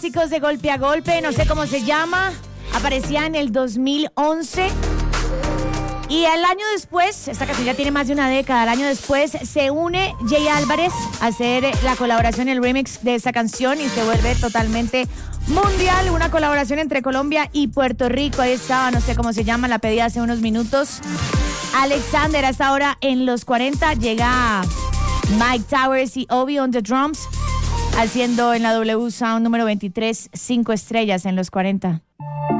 clásicos de golpe a golpe, no sé cómo se llama. Aparecía en el 2011. Y al año después, esta canción ya tiene más de una década, al año después se une Jay Álvarez a hacer la colaboración, el remix de esta canción y se vuelve totalmente mundial. Una colaboración entre Colombia y Puerto Rico. Ahí estaba, no sé cómo se llama, la pedí hace unos minutos. Alexander, hasta ahora en los 40, llega Mike Towers y Obi on the drums, haciendo en la W Sound número 23, 5 estrellas en los 40.